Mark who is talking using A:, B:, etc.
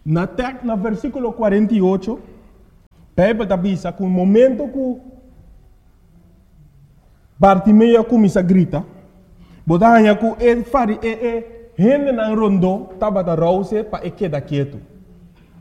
A: Na versículo 48, Bíblia avisa que no momento que Bartimeu começa a gritar, botanha que ele faz gente na rondo estava da rouse para ele quedar quieto.